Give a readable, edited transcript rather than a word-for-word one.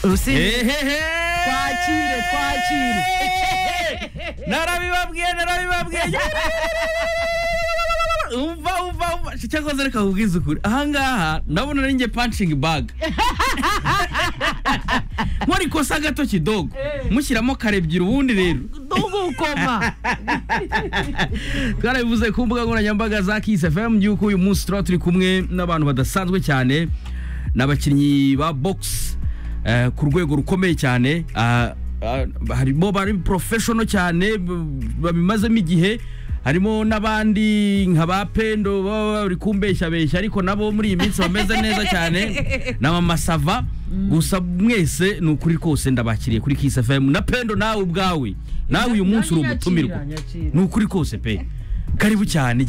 Twakire. Narabibabwiye. Umva. Cyakoze reka kubwiza ukuri. Ahangaha ndabona ari nge punching bag. Muri kosa gato kidogo. Mushyiramo karebyira ubundi rero. Dugukoma. Twarabivuze ku mbuga nkoranyambaga za Kiss FM yuko uyu munsi turi kumwe n'abantu badasanzwe cyane n'abakinnyi ba box ku rwego rukomeye cyane. Harimo bari professional cyane babimazemo igihe, harimo n'abandi nka ba Pendo bari kumbeshya ariko nabo muri iyi minsi bameze neza cyane na Mama Sava. Gusa mwese ni ukuri kose ndabakiriye kuri Kiss FM na Pendo nawe ubwawe nawe uyu munsi uri umutumirwa, ni ukuri kose pe, karibu cyane.